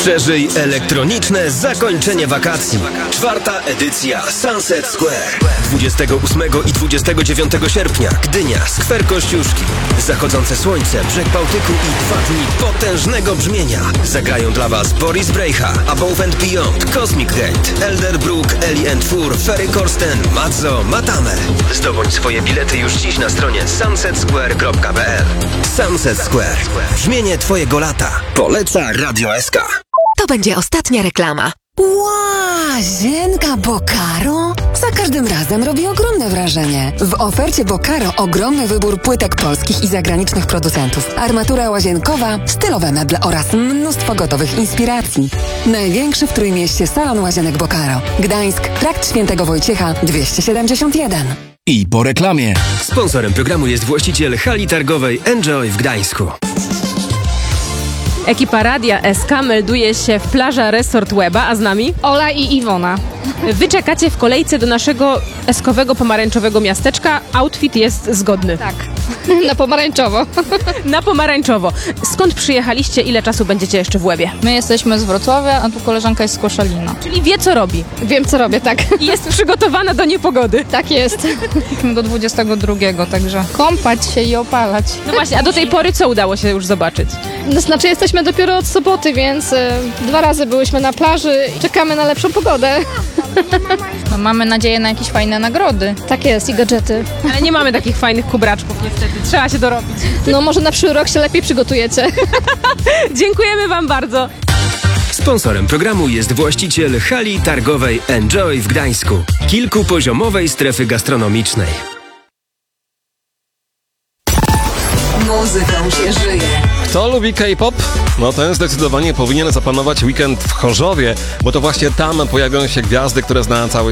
Przeżyj elektroniczne zakończenie wakacji. 4. edycja Sunset Square. 28 i 29 sierpnia Gdynia, Skwer Kościuszki. Zachodzące słońce, brzeg Bałtyku i 2 dni potężnego brzmienia. Zagrają dla Was Boris Brejcha, Above and Beyond, Cosmic Gate, Elderbrook, Ellie and Fur, Ferry Corsten, Mazzo, Matame. Zdobądź swoje bilety już dziś na stronie sunsetsquare.pl. Sunset Square. Brzmienie Twojego lata. Poleca Radio SK. To będzie ostatnia reklama. Łazienka Bocaro? Za każdym razem robi ogromne wrażenie. W ofercie Bocaro ogromny wybór płytek polskich i zagranicznych producentów. Armatura łazienkowa, stylowe meble oraz mnóstwo gotowych inspiracji. Największy w Trójmieście salon łazienek Bocaro. Gdańsk, Trakt Świętego Wojciecha 271. I po reklamie. Sponsorem programu jest właściciel hali targowej Enjoy w Gdańsku. Ekipa Radia SK melduje się w Plaża Resort Łeba, a z nami Ola i Iwona. Wy czekacie w kolejce do naszego eskowego pomarańczowego miasteczka. Outfit jest zgodny. Tak, na pomarańczowo. Na pomarańczowo. Skąd przyjechaliście? Ile czasu będziecie jeszcze w Łebie? My jesteśmy z Wrocławia, a tu koleżanka jest z Koszalina. Czyli wie, co robi. Wiem, co robię, tak. I jest przygotowana do niepogody. Tak jest. Do 22, także kąpać się i opalać. No właśnie, a do tej pory co udało się już zobaczyć? No, znaczy, jesteśmy dopiero od soboty, więc 2 razy byłyśmy na plaży i czekamy na lepszą pogodę. No, mamy nadzieję na jakieś fajne nagrody. Tak jest, i gadżety. Ale nie mamy takich fajnych kubraczków niestety. Trzeba się dorobić. No może na przyszły rok się lepiej przygotujecie. Dziękujemy Wam bardzo. Sponsorem programu jest właściciel hali targowej Enjoy w Gdańsku. Kilkupoziomowej strefy gastronomicznej. Muzyką się żyje. Kto lubi K-pop? No ten zdecydowanie powinien zaplanować weekend w Chorzowie, bo to właśnie tam pojawią się gwiazdy, które zna cały